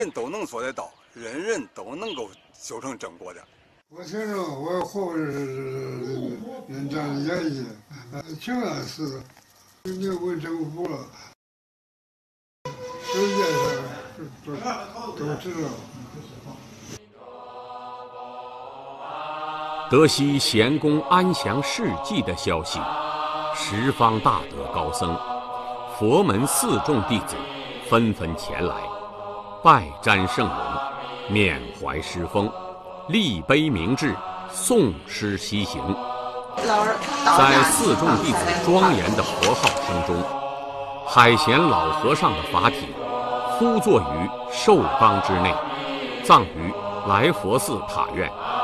人都能做得到，人人都能够修成正果的。 我听着，我后边人这样演绎，挺安实的，没有问政府了，世界上都知道。 得悉贤公安详事迹的消息，十方大德高僧、佛门四众弟子纷纷前来，拜瞻圣容，缅怀师风，立碑明志，诵诗西行。在四众弟子庄严的佛号声中，海贤老和尚的法体呼坐于寿冈之内，葬于来佛寺塔院。